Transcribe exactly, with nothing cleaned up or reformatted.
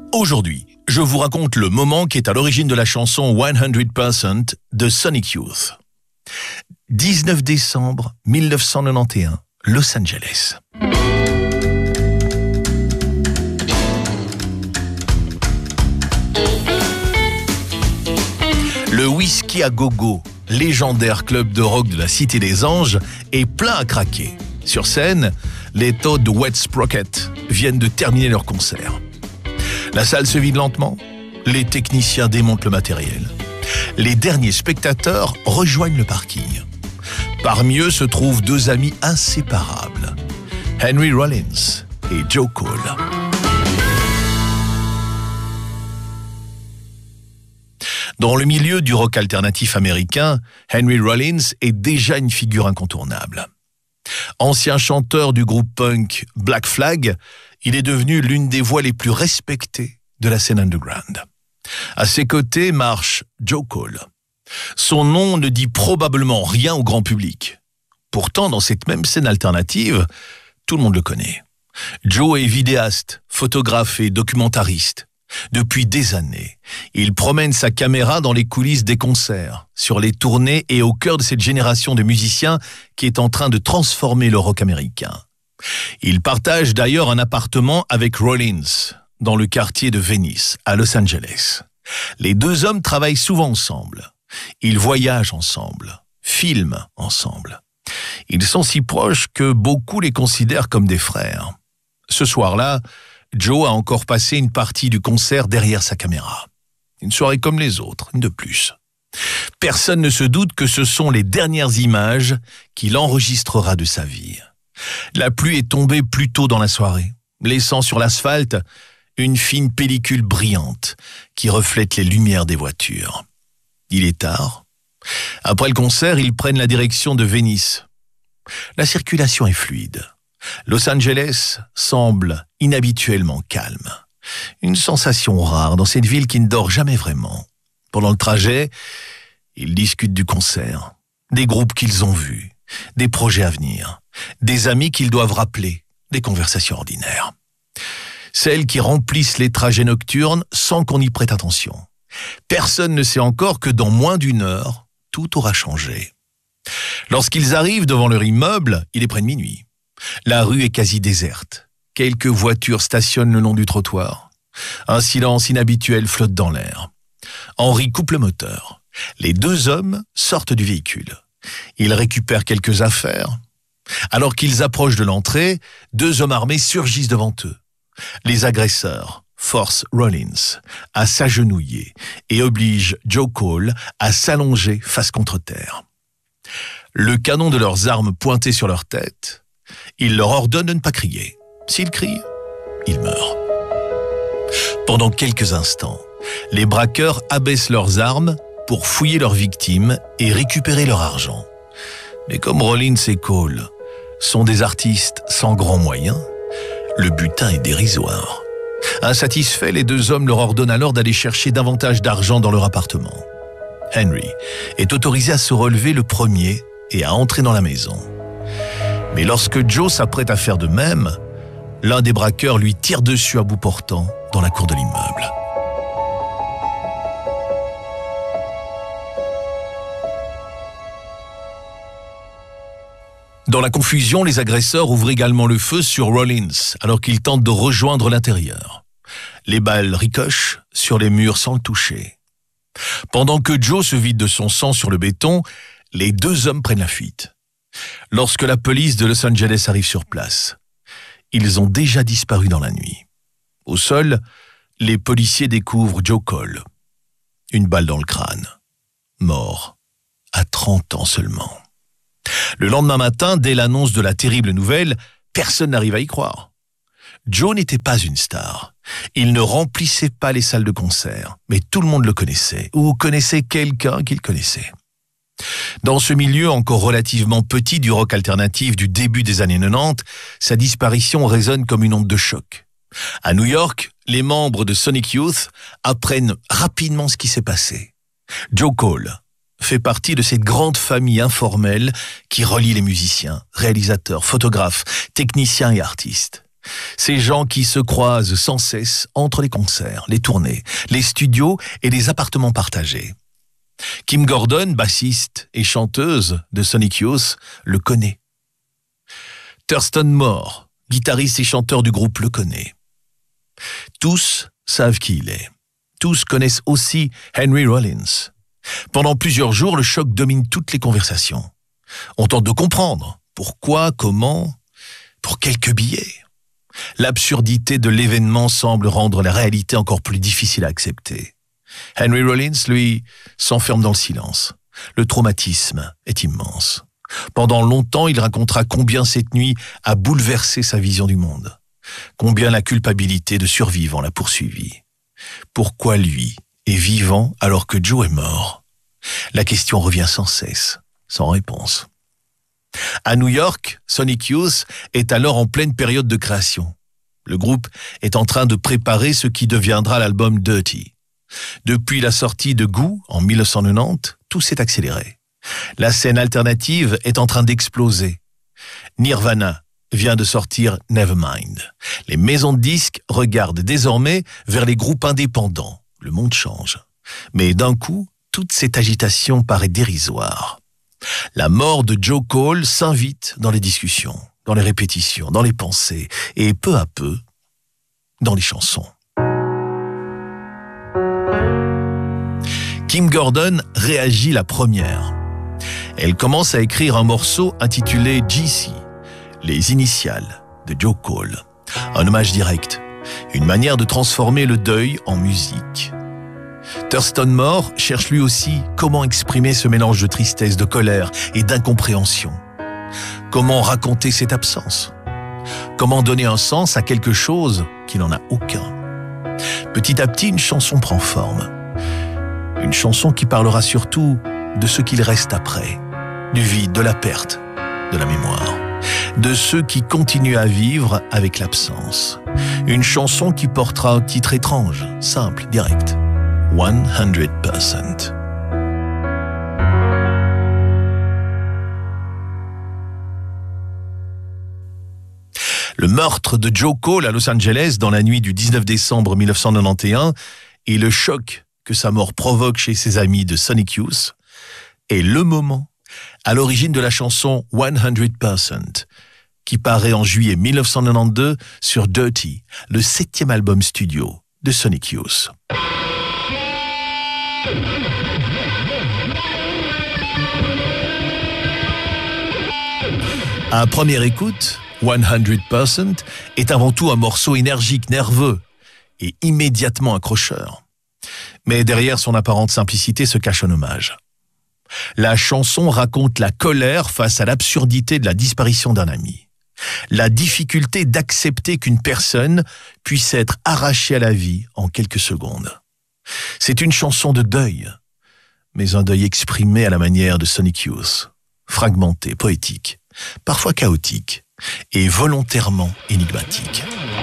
Aujourd'hui, je vous raconte le moment qui est à l'origine de la chanson cent pour cent de Sonic Youth. dix-neuf décembre mille neuf cent quatre-vingt-onze, Los Angeles. Le Whisky à Gogo, légendaire club de rock de la Cité des Anges, est plein à craquer. Sur scène, les Todd Wet Sprocket viennent de terminer leur concert. La salle se vide lentement, les techniciens démontent le matériel. Les derniers spectateurs rejoignent le parking. Parmi eux se trouvent deux amis inséparables, Henry Rollins et Joe Cole. Dans le milieu du rock alternatif américain, Henry Rollins est déjà une figure incontournable. Ancien chanteur du groupe punk Black Flag, il est devenu l'une des voix les plus respectées de la scène underground. À ses côtés marche Joe Cole. Son nom ne dit probablement rien au grand public. Pourtant, dans cette même scène alternative, tout le monde le connaît. Joe est vidéaste, photographe et documentariste. Depuis des années, il promène sa caméra dans les coulisses des concerts, sur les tournées et au cœur de cette génération de musiciens qui est en train de transformer le rock américain. Il partage d'ailleurs un appartement avec Rollins, dans le quartier de Venice, à Los Angeles. Les deux hommes travaillent souvent ensemble. Ils voyagent ensemble, filment ensemble. Ils sont si proches que beaucoup les considèrent comme des frères. Ce soir-là, Joe a encore passé une partie du concert derrière sa caméra. Une soirée comme les autres, une de plus. Personne ne se doute que ce sont les dernières images qu'il enregistrera de sa vie. La pluie est tombée plus tôt dans la soirée, laissant sur l'asphalte une fine pellicule brillante qui reflète les lumières des voitures. Il est tard. Après le concert, ils prennent la direction de Venise. La circulation est fluide. Los Angeles semble inhabituellement calme. Une sensation rare dans cette ville qui ne dort jamais vraiment. Pendant le trajet, ils discutent du concert, des groupes qu'ils ont vus, des projets à venir, des amis qu'ils doivent rappeler, des conversations ordinaires. Celles qui remplissent les trajets nocturnes sans qu'on y prête attention. Personne ne sait encore que dans moins d'une heure, tout aura changé. Lorsqu'ils arrivent devant leur immeuble, il est près de minuit. La rue est quasi déserte. Quelques voitures stationnent le long du trottoir. Un silence inhabituel flotte dans l'air. Henry coupe le moteur. Les deux hommes sortent du véhicule. Ils récupèrent quelques affaires. Alors qu'ils approchent de l'entrée, deux hommes armés surgissent devant eux. Les agresseurs forcent Rollins à s'agenouiller et obligent Joe Cole à s'allonger face contre terre. Le canon de leurs armes pointé sur leur tête, ils leur ordonnent de ne pas crier. S'ils crient, ils meurent. Pendant quelques instants, les braqueurs abaissent leurs armes pour fouiller leurs victimes et récupérer leur argent. Mais comme Rollins et Cole sont des artistes sans grands moyens, le butin est dérisoire. Insatisfaits, les deux hommes leur ordonnent alors d'aller chercher davantage d'argent dans leur appartement. Henry est autorisé à se relever le premier et à entrer dans la maison. Mais lorsque Joe s'apprête à faire de même, l'un des braqueurs lui tire dessus à bout portant dans la cour de l'immeuble. Dans la confusion, les agresseurs ouvrent également le feu sur Rollins alors qu'il tente de rejoindre l'intérieur. Les balles ricochent sur les murs sans le toucher. Pendant que Joe se vide de son sang sur le béton, les deux hommes prennent la fuite. Lorsque la police de Los Angeles arrive sur place, ils ont déjà disparu dans la nuit. Au sol, les policiers découvrent Joe Cole. Une balle dans le crâne. Mort à trente ans seulement. Le lendemain matin, dès l'annonce de la terrible nouvelle, personne n'arrive à y croire. Joe n'était pas une star. Il ne remplissait pas les salles de concert, mais tout le monde le connaissait, ou connaissait quelqu'un qu'il connaissait. Dans ce milieu encore relativement petit du rock alternatif du début des années quatre-vingt-dix, sa disparition résonne comme une onde de choc. À New York, les membres de Sonic Youth apprennent rapidement ce qui s'est passé. Joe Cole fait partie de cette grande famille informelle qui relie les musiciens, réalisateurs, photographes, techniciens et artistes. Ces gens qui se croisent sans cesse entre les concerts, les tournées, les studios et les appartements partagés. Kim Gordon, bassiste et chanteuse de Sonic Youth, le connaît. Thurston Moore, guitariste et chanteur du groupe, le connaît. Tous savent qui il est. Tous connaissent aussi Henry Rollins. Pendant plusieurs jours, le choc domine toutes les conversations. On tente de comprendre pourquoi, comment, pour quelques billets. L'absurdité de l'événement semble rendre la réalité encore plus difficile à accepter. Henry Rollins, lui, s'enferme dans le silence. Le traumatisme est immense. Pendant longtemps, il racontera combien cette nuit a bouleversé sa vision du monde. Combien la culpabilité de survivant l'a poursuivi. Pourquoi lui est vivant alors que Joe est mort? La question revient sans cesse, sans réponse. À New York, Sonic Youth est alors en pleine période de création. Le groupe est en train de préparer ce qui deviendra l'album Dirty. Depuis la sortie de Goo en mille neuf cent quatre-vingt-dix, tout s'est accéléré. La scène alternative est en train d'exploser. Nirvana vient de sortir Nevermind. Les maisons de disques regardent désormais vers les groupes indépendants. Le monde change. Mais d'un coup, toute cette agitation paraît dérisoire. La mort de Joe Cole s'invite dans les discussions, dans les répétitions, dans les pensées et peu à peu, dans les chansons. Kim Gordon réagit la première. Elle commence à écrire un morceau intitulé G C, les initiales de Joe Cole. Un hommage direct, une manière de transformer le deuil en musique. Thurston Moore cherche lui aussi comment exprimer ce mélange de tristesse, de colère et d'incompréhension. Comment raconter cette absence? Comment donner un sens à quelque chose qui n'en a aucun? Petit à petit, une chanson prend forme. Une chanson qui parlera surtout de ce qu'il reste après, du vide, de la perte, de la mémoire, de ceux qui continuent à vivre avec l'absence. Une chanson qui portera un titre étrange, simple, direct. one hundred percent. Le meurtre de Joe Cole à Los Angeles dans la nuit du dix-neuf décembre mille neuf cent quatre-vingt-onze et le choc que sa mort provoque chez ses amis de Sonic Youth est le moment à l'origine de la chanson one hundred percent qui paraît en juillet mille neuf cent quatre-vingt-douze sur Dirty, le septième album studio de Sonic Youth. À première écoute, one hundred percent est avant tout un morceau énergique, nerveux et immédiatement accrocheur. Mais derrière son apparente simplicité se cache un hommage. La chanson raconte la colère face à l'absurdité de la disparition d'un ami. La difficulté d'accepter qu'une personne puisse être arrachée à la vie en quelques secondes. C'est une chanson de deuil, mais un deuil exprimé à la manière de Sonic Youth, fragmenté, poétique, parfois chaotique et volontairement énigmatique.